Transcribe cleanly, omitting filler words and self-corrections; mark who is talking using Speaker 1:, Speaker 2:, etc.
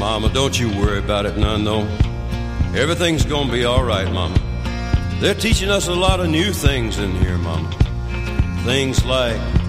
Speaker 1: Mama, don't you worry about it none, no. Everything's gonna be all right, Mama. They're teaching us a lot of new things in here, Mama. Things like